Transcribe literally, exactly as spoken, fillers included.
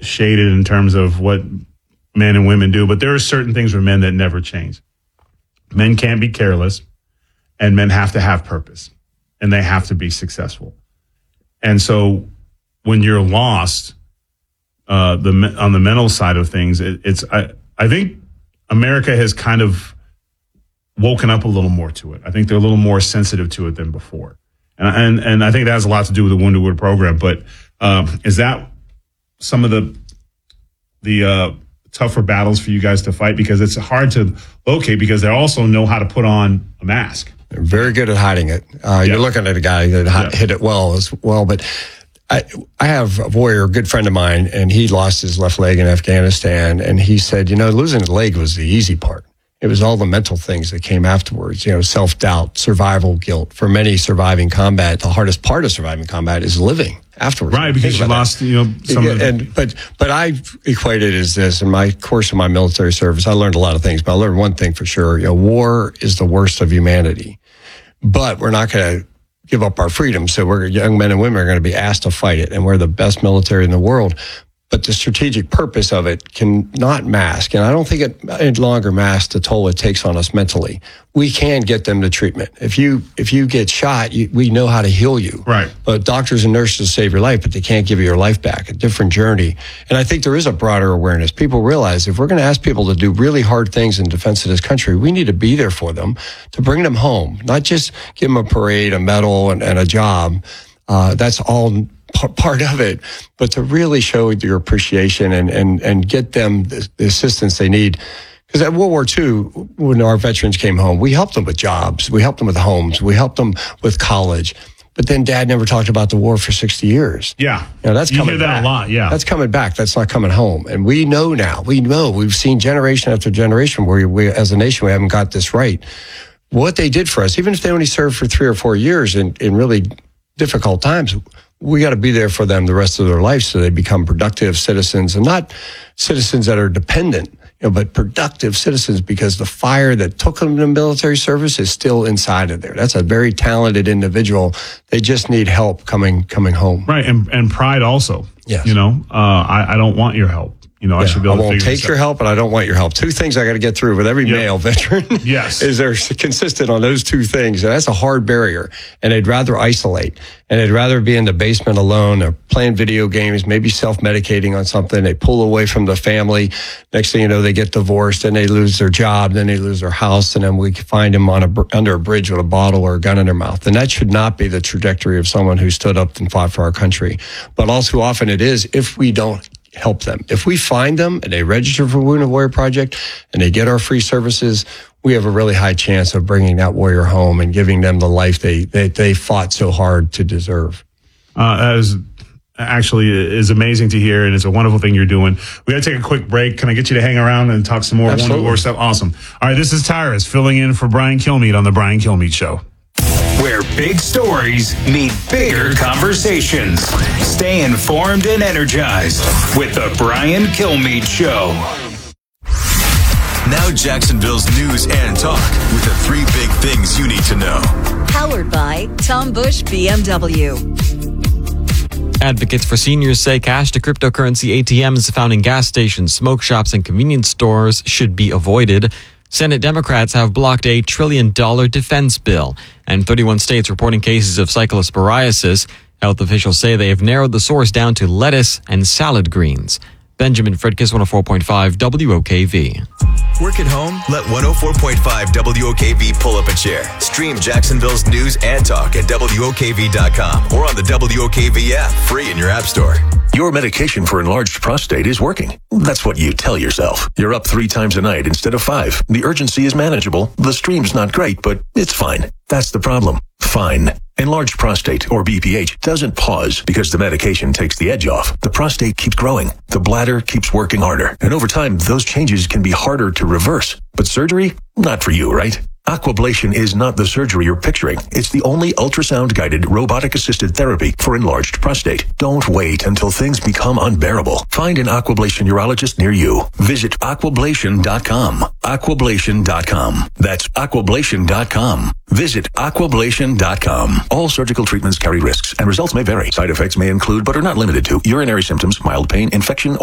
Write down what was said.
shaded in terms of what men and women do, but there are certain things with men that never change. Men can't be careless, and men have to have purpose, and they have to be successful. And so when you're lost, uh, the on the mental side of things, it, it's I, I think America has kind of woken up a little more to it. I think they're a little more sensitive to it than before. And and, and I think that has a lot to do with the Wounded Warrior program. But um, is that some of the the uh, tougher battles for you guys to fight? Because it's hard to locate because they also know how to put on a mask. They're very good at hiding it. Uh, yeah. You're looking at a guy that yeah. hit it well as well. But I, I have a warrior, a good friend of mine, and he lost his left leg in Afghanistan. And he said, you know, losing the leg was the easy part. It was all the mental things that came afterwards, you know, self-doubt, survival guilt. For many surviving combat, the hardest part of surviving combat is living afterwards. Right, because you lost, that. you know, some yeah, of the... and but but I equate it as this. In my course of my military service, I learned a lot of things, but I learned one thing for sure. You know, war is the worst of humanity, but we're not going to give up our freedom. So we're young men and women are going to be asked to fight it, and we're the best military in the world. But the strategic purpose of it can not mask, and I don't think it any longer masks the toll it takes on us mentally. We can get them to treatment. If you if you get shot, you, we know how to heal you. Right. But doctors and nurses save your life, but they can't give you your life back. A different journey. And I think there is a broader awareness. People realize if we're going to ask people to do really hard things in defense of this country, we need to be there for them to bring them home, not just give them a parade, a medal, and, and a job. Uh, that's all part of it, but to really show your appreciation and, and, and get them the, the assistance they need. Because at World War Two, when our veterans came home, we helped them with jobs, we helped them with homes, we helped them with college. But then Dad never talked about the war for sixty years. Yeah. You know, that's you coming hear that back. a lot, yeah. That's coming back. That's not coming home. And we know now, we know, we've seen generation after generation where we, as a nation, we haven't got this right. What they did for us, even if they only served for three or four years in, in really difficult times, we got to be there for them the rest of their life so they become productive citizens, and not citizens that are dependent, you know, but productive citizens, because the fire that took them to military service is still inside of there. That's a very talented individual. They just need help coming coming home. Right, and and pride also. Yes. You know, uh, I, I don't want your help. You know, yeah, I should be able I won't to figure take your help, and I don't want your help. Two things I got to get through with every yep. male veteran. Yes. Is they're consistent on those two things. And that's a hard barrier. And they'd rather isolate. And they'd rather be in the basement alone or playing video games, maybe self-medicating on something. They pull away from the family. Next thing you know, they get divorced, and they lose their job, then they lose their house, and then we find them on a, under a bridge with a bottle or a gun in their mouth. And that should not be the trajectory of someone who stood up and fought for our country. But all too often it is if we don't help them. If we find them and they register for Wounded Warrior Project and they get our free services, we have a really high chance of bringing that warrior home and giving them the life they they, they fought so hard to deserve. Uh, that is actually is amazing to hear, and it's a wonderful thing you're doing. We got to take a quick break. Can I get you to hang around and talk some more Absolutely. Wounded Warrior stuff? Awesome. All right, this is Tyrus filling in for Brian Kilmeade on the Brian Kilmeade Show. Where big stories meet bigger conversations. Stay informed and energized with the Brian Kilmeade Show. Now Jacksonville's news and talk with the three big things you need to know. Powered by Tom Bush B M W. Advocates for seniors say cash to cryptocurrency A T Ms found in gas stations, smoke shops, and convenience stores should be avoided. Senate Democrats have blocked a trillion dollar defense bill, and thirty-one states reporting cases of cyclosporiasis. Health officials say they have narrowed the source down to lettuce and salad greens. Benjamin Fridkiss, one oh four point five W O K V. Work at home? Let one oh four point five W O K V pull up a chair. Stream Jacksonville's news and talk at W O K V dot com or on the W O K V app, free in your app store. Your medication for enlarged prostate is working. That's what you tell yourself. You're up three times a night instead of five. The urgency is manageable. The stream's not great, but it's fine. That's the problem. Fine. Enlarged prostate, or B P H, doesn't pause because the medication takes the edge off. The prostate keeps growing. The bladder keeps working harder. And over time, those changes can be harder to reverse. But surgery? Not for you, right? Aquablation is not the surgery you're picturing. It's the only ultrasound-guided, robotic-assisted therapy for enlarged prostate. Don't wait until things become unbearable. Find an Aquablation urologist near you. Visit aquablation dot com. aquablation dot com. That's aquablation dot com. Visit aquablation dot com. All surgical treatments carry risks, and results may vary. Side effects may include, but are not limited to, urinary symptoms, mild pain, infection,